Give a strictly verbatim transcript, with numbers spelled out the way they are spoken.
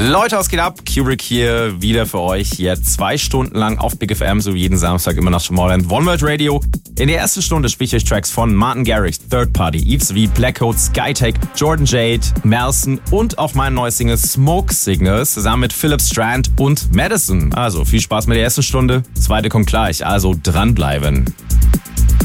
Leute, was geht ab? Kubrick hier wieder für euch. Hier zwei Stunden lang auf Big F M, so wie jeden Samstag immer nach Tomorrowland One World Radio. In der ersten Stunde spiele ich euch Tracks von Martin Garrix, Third Party, Yves V, Blackcoat, Skytech, Jordan Jade, Melson und auch mein neues Single Smoke Signals zusammen mit Philip Strand und Madison. Also viel Spaß mit der ersten Stunde. Zweite kommt gleich, also dranbleiben.